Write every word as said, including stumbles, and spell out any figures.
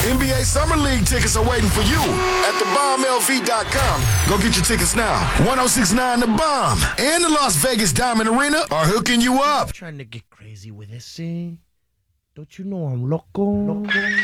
N B A Summer League tickets are waiting for you at the bomb L V dot com. Go get your tickets now. ten sixty-nine The Bomb and the Las Vegas Diamond Arena are hooking you up. I'm trying to get crazy with this, see? Don't you know I'm loco? loco?